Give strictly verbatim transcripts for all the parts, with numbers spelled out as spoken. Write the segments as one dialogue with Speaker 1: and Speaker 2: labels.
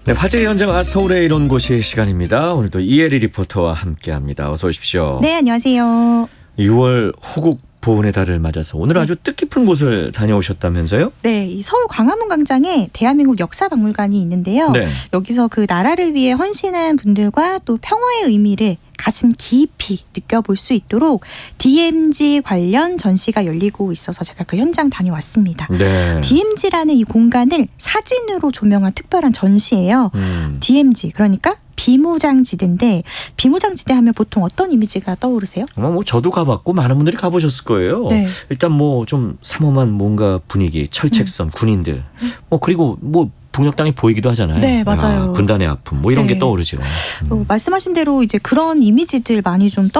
Speaker 1: 네, 화제의 현장 아 서울에 이런 곳이 시간입니다. 오늘도 이혜리 리포터와 함께합니다. 어서 오십시오.
Speaker 2: 네, 안녕하세요.
Speaker 1: 유월 호국 보훈의 달을 맞아서 오늘 아주 뜻깊은 곳을 다녀오셨다면서요?
Speaker 2: 네, 이 서울 광화문 광장에 대한민국 역사박물관이 있는데요.
Speaker 1: 네.
Speaker 2: 여기서 그 나라를 위해 헌신한 분들과 또 평화의 의미를 가슴 깊이 느껴볼 수 있도록 디엠지 관련 전시가 열리고 있어서 제가 그 현장 다녀왔습니다.
Speaker 1: 네.
Speaker 2: 디엠지라는 이 공간을 사진으로 조명한 특별한 전시예요.
Speaker 1: 음.
Speaker 2: 디엠지, 그러니까 비무장지대인데, 비무장지대 하면 보통 어떤 이미지가 떠오르세요?
Speaker 1: 아마 뭐 저도 가봤고 많은 분들이 가보셨을 거예요.
Speaker 2: 네.
Speaker 1: 일단 뭐 좀 삼엄한 뭔가 분위기, 철책선,
Speaker 2: 음.
Speaker 1: 군인들, 뭐 그리고 뭐 북녘땅이 보이기도 하잖아요.
Speaker 2: 네, 맞아요.
Speaker 1: 아, 분단의 아픔, 뭐 이런
Speaker 2: 네.
Speaker 1: 게 떠오르죠. 음.
Speaker 2: 어, 말씀하신 대로 이제 그런 이미지들 많이 좀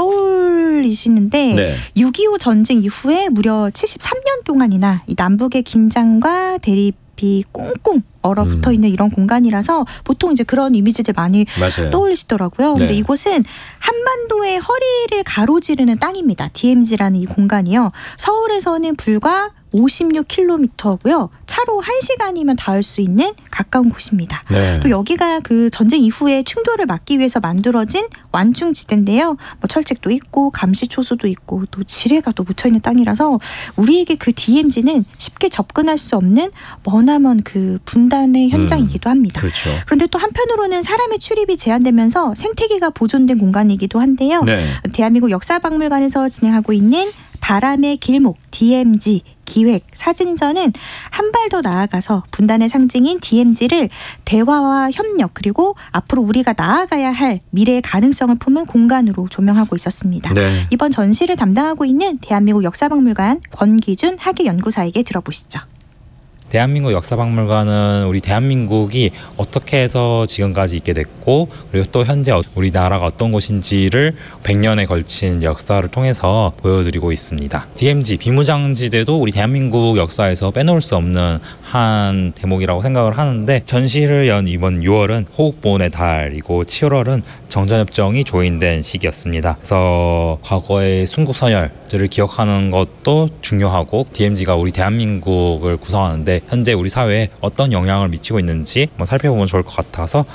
Speaker 2: 떠올리시는데
Speaker 1: 네.
Speaker 2: 육이오 전쟁 이후에 무려 칠십삼 년 동안이나 이 남북의 긴장과 대립이 꽁꽁 얼어붙어 있는 음. 이런 공간이라서 보통 이제 그런 이미지들 많이
Speaker 1: 맞아요.
Speaker 2: 떠올리시더라고요. 근데
Speaker 1: 네.
Speaker 2: 이곳은 한반도의 허리를 가로지르는 땅입니다. 디엠지라는 이 공간이요. 서울에서는 불과 오십육 킬로미터고요. 차로 한 시간이면 닿을 수 있는 가까운 곳입니다.
Speaker 1: 네.
Speaker 2: 또 여기가 그 전쟁 이후에 충돌을 막기 위해서 만들어진 완충지대인데요. 뭐 철책도 있고 감시초소도 있고 또 지뢰가 또 묻혀있는 땅이라서 우리에게 그 디엠지는 쉽게 접근할 수 없는 머나먼 그 분단의 현장이기도 합니다.
Speaker 1: 음, 그렇죠.
Speaker 2: 그런데 또 한편으로는 사람의 출입이 제한되면서 생태계가 보존된 공간이기도 한데요.
Speaker 1: 네.
Speaker 2: 대한민국 역사박물관에서 진행하고 있는 바람의 길목 디엠지 기획 사진전은 한 발 더 나아가서 분단의 상징인 디엠지를 대화와 협력 그리고 앞으로 우리가 나아가야 할 미래의 가능성을 품은 공간으로 조명하고 있었습니다.
Speaker 1: 네.
Speaker 2: 이번 전시를 담당하고 있는 대한민국 역사박물관 권기준 학예연구사에게 들어보시죠.
Speaker 3: 대한민국 역사박물관은 우리 대한민국이 어떻게 해서 지금까지 있게 됐고 그리고 또 현재 우리나라가 어떤 곳인지를 백 년에 걸친 역사를 통해서 보여드리고 있습니다. 디엠지 비무장지대도 우리 대한민국 역사에서 빼놓을 수 없는 한 대목이라고 생각을 하는데 전시를 연 이번 유월은 호국보훈의 달이고 칠월은 정전협정이 조인된 시기였습니다. 그래서 과거의 순국선열들을 기억하는 것도 중요하고 디엠지가 우리 대한민국을 구성하는데 현재 우리 사회에 어떤 영향을 미치고 있는지 한번 살펴보면 좋을 것 같아서